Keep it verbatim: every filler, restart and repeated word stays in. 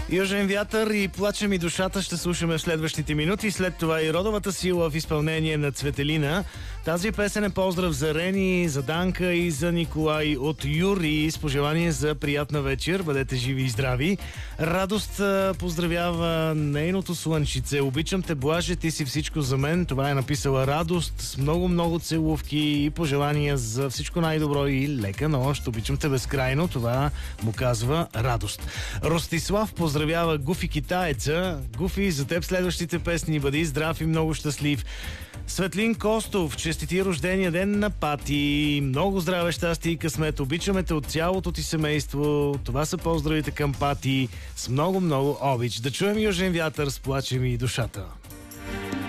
Южен вятър и плаче ми душата ще слушаме в следващите минути. След това и родовата сила в изпълнение на Цветелина. Тази песен е поздрав за Рени, за Данка и за Николай от Юри с пожелание за приятна вечер. Бъдете живи и здрави. Радост поздравява нейното слънчице. Обичам те, Блаже, ти си всичко за мен. Това е написала Радост с много-много целувки и пожелания за всичко най-добро и лека нощ. Обичам те безкрайно. Това му казва Радост. Ростислав поздравява Гуфи китаеца. Гуфи, за теб следващите песни. Бъди здрав и много щастлив. Светлин Костов, честити рождения ден на Пати. Много здраве, щастие и късмет. Обичаме те от цялото ти семейство. Това са поздравите към Пати. С много-много обич. Да чуем Южен вятър, с плаче ми и душата.